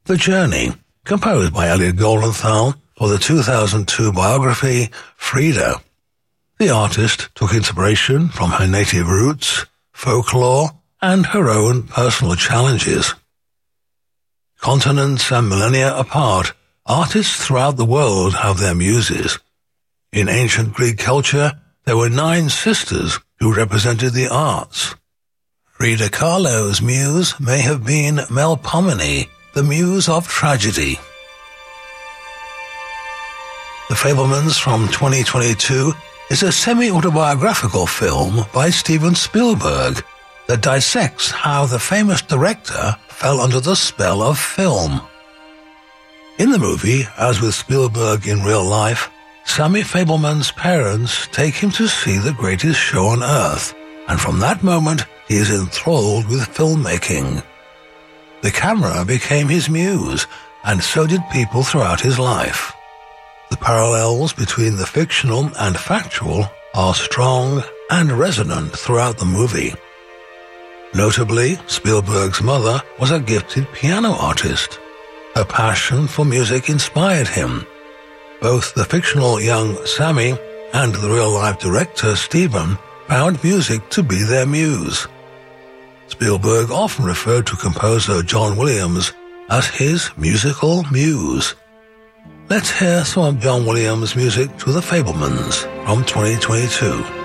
The Journey, composed by Elliot Goldenthal for the 2002 biography Frida. The artist took inspiration from her native roots, folklore, and her own personal challenges. Continents and millennia apart, artists throughout the world have their muses. In ancient Greek culture, there were 9 sisters who represented the arts. Frida Kahlo's muse may have been Melpomene, the muse of tragedy. The Fabelmans from 2022 is a semi-autobiographical film by Steven Spielberg that dissects how the famous director fell under the spell of film. In the movie, as with Spielberg in real life, Sammy Fabelman's parents take him to see the greatest show on earth, and from that moment he is enthralled with filmmaking. The camera became his muse, and so did people throughout his life. The parallels between the fictional and factual are strong and resonant throughout the movie. Notably, Spielberg's mother was a gifted piano artist. Her passion for music inspired him. Both the fictional young Sammy and the real-life director Steven found music to be their muse. Spielberg often referred to composer John Williams as his musical muse. Let's hear some of John Williams' music to The Fabelmans from 2022.